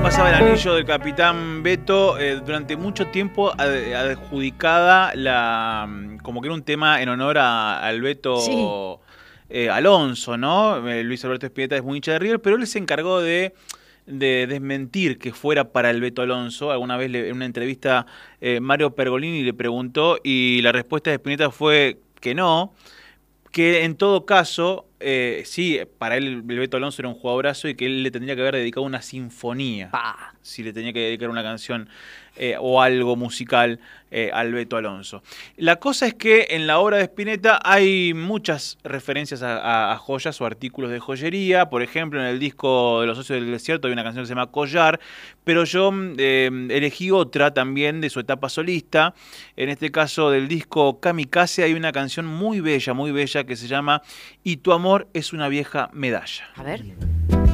pasaba el anillo del Capitán Beto, durante mucho tiempo adjudicada como que era un tema en honor al Sí. Beto Alonso, ¿no? Luis Alberto Spinetta es muy hincha de River, pero él se encargó de desmentir que fuera para el Beto Alonso. Alguna vez en una entrevista Mario Pergolini le preguntó y la respuesta de Spinetta fue que no, que en todo caso, sí, para él el Beto Alonso era un jugadorazo y que él le tendría que haber dedicado una sinfonía, Pa. si le tenía que dedicar una canción o algo musical al Beto Alonso. La cosa es que en la obra de Spinetta hay muchas referencias a joyas o artículos de joyería. Por ejemplo, en el disco de Los Socios del Desierto hay una canción que se llama Collar, pero yo elegí otra también de su etapa solista. En este caso del disco Kamikaze hay una canción muy bella que se llama Y tu amor es una vieja medalla. A ver.